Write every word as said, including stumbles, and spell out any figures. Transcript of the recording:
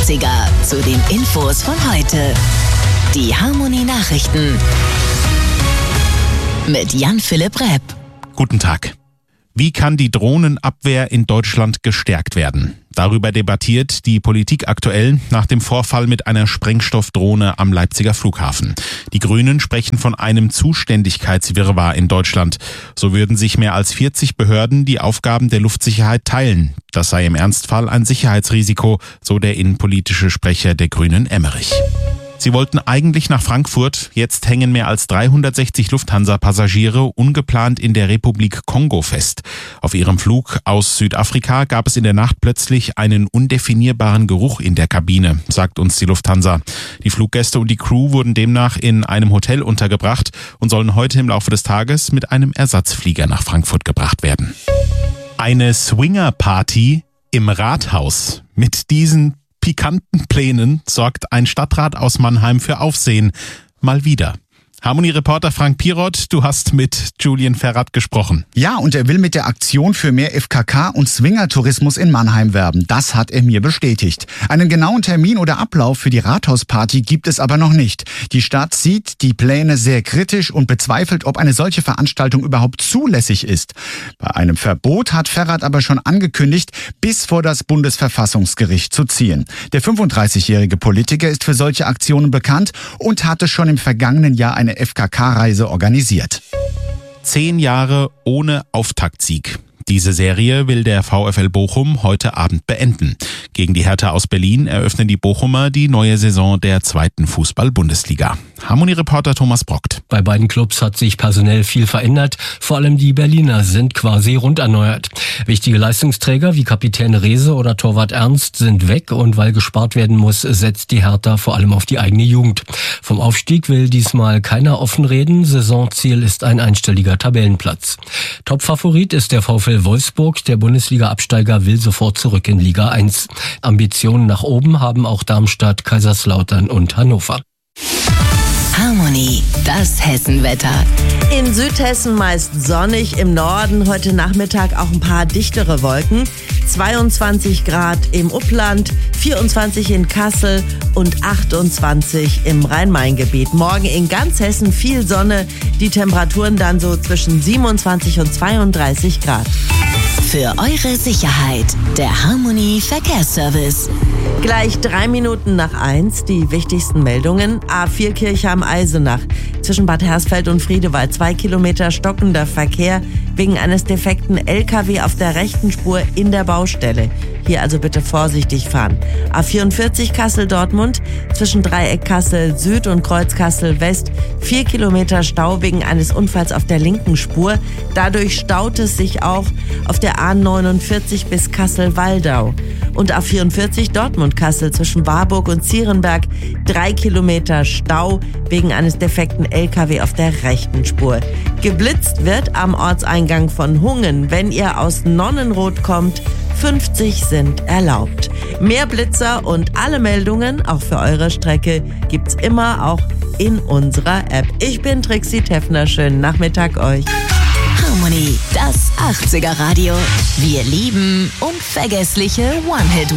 achtziger zu den Infos von heute. Die Harmony Nachrichten mit Jan-Philipp Repp. Guten Tag. Wie kann die Drohnenabwehr in Deutschland gestärkt werden? Darüber debattiert die Politik aktuell nach dem Vorfall mit einer Sprengstoffdrohne am Leipziger Flughafen. Die Grünen sprechen von einem Zuständigkeitswirrwarr in Deutschland. So würden sich mehr als vierzig Behörden die Aufgaben der Luftsicherheit teilen. Das sei im Ernstfall ein Sicherheitsrisiko, so der innenpolitische Sprecher der Grünen Emmerich. Sie wollten eigentlich nach Frankfurt, jetzt hängen mehr als dreihundertsechzig Lufthansa-Passagiere ungeplant in der Republik Kongo fest. Auf ihrem Flug aus Südafrika gab es in der Nacht plötzlich einen undefinierbaren Geruch in der Kabine, sagt uns die Lufthansa. Die Fluggäste und die Crew wurden demnach in einem Hotel untergebracht und sollen heute im Laufe des Tages mit einem Ersatzflieger nach Frankfurt gebracht werden. Eine Swinger-Party im Rathaus. Mit diesen pikanten Plänen sorgt ein Stadtrat aus Mannheim für Aufsehen. Mal wieder. Harmony-Reporter Frank Pirot, du hast mit Julian Ferrat gesprochen. Ja, und er will mit der Aktion für mehr F K K und Swingertourismus in Mannheim werben. Das hat er mir bestätigt. Einen genauen Termin oder Ablauf für die Rathausparty gibt es aber noch nicht. Die Stadt sieht die Pläne sehr kritisch und bezweifelt, ob eine solche Veranstaltung überhaupt zulässig ist. Bei einem Verbot hat Ferrat aber schon angekündigt, bis vor das Bundesverfassungsgericht zu ziehen. Der fünfunddreißigjährige Politiker ist für solche Aktionen bekannt und hatte schon im vergangenen Jahr eine F K K-Reise organisiert. Zehn Jahre ohne Auftaktsieg. Diese Serie will der VfL Bochum heute Abend beenden. Gegen die Hertha aus Berlin eröffnen die Bochumer die neue Saison der zweiten Fußball-Bundesliga. Harmony-Reporter Thomas Brockt. Bei beiden Clubs hat sich personell viel verändert. Vor allem die Berliner sind quasi rund erneuert. Wichtige Leistungsträger wie Kapitän Rehse oder Torwart Ernst sind weg und weil gespart werden muss, setzt die Hertha vor allem auf die eigene Jugend. Vom Aufstieg will diesmal keiner offen reden. Saisonziel ist ein einstelliger Tabellenplatz. Topfavorit ist der VfL Wolfsburg. Der Bundesliga-Absteiger will sofort zurück in Liga eins. Ambitionen nach oben haben auch Darmstadt, Kaiserslautern und Hannover. Harmony, das Hessenwetter. In Südhessen meist sonnig, im Norden heute Nachmittag auch ein paar dichtere Wolken. zweiundzwanzig Grad im Upland, vierundzwanzig in Kassel und achtundzwanzig im Rhein-Main-Gebiet. Morgen in ganz Hessen viel Sonne, die Temperaturen dann so zwischen siebenundzwanzig und zweiunddreißig Grad. Für eure Sicherheit, der Harmony Verkehrsservice. Gleich drei Minuten nach eins, die wichtigsten Meldungen. A vier Kirchheim-Eisenach. Zwischen Bad Hersfeld und Friedewald zwei Kilometer stockender Verkehr wegen eines defekten L K W auf der rechten Spur in der Baustelle. Hier also bitte vorsichtig fahren. A vierundvierzig Kassel-Dortmund. Zwischen Dreieck Kassel Süd und Kreuz Kassel West vier Kilometer Stau wegen eines Unfalls auf der linken Spur. Dadurch staut es sich auch auf der A neunundvierzig bis Kassel-Waldau. Und A vierundvierzig Dortmund-Kassel zwischen Warburg und Zierenberg drei Kilometer Stau wegen eines defekten L K W auf der rechten Spur. Geblitzt wird am Ortseingang von Hungen, wenn ihr aus Nonnenroth kommt. fünfzig sind erlaubt. Mehr Blitzer und alle Meldungen, auch für eure Strecke, gibt's immer auch in unserer App. Ich bin Trixie Teffner. Schönen Nachmittag euch. Harmony, das achtziger Radio. Wir lieben unvergessliche One-Hit